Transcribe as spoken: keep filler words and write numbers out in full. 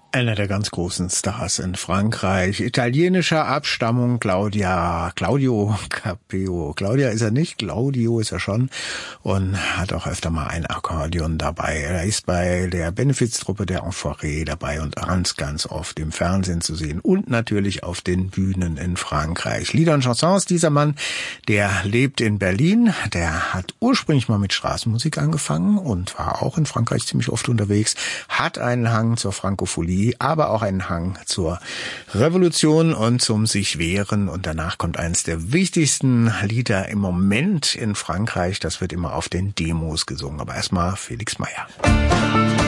Einer der ganz großen Stars in Frankreich, italienischer Abstammung, Claudia, Claudio Capeo. Claudia ist er nicht, Claudio ist er schon und hat auch öfter mal ein Akkordeon dabei. Er ist bei der Benefiztruppe der Enfoiré dabei und ganz, ganz oft im Fernsehen zu sehen und natürlich auf den Bühnen in Frankreich. Lieder und Chansons, dieser Mann, der lebt in Berlin, der hat ursprünglich mal mit Straßenmusik angefangen und war auch in Frankreich ziemlich oft unterwegs, hat einen Hang zur Frankophonie, aber auch einen Hang zur Revolution und zum sich wehren. Und danach kommt eines der wichtigsten Lieder im Moment in Frankreich. Das wird immer auf den Demos gesungen. Aber erstmal Felix Meyer.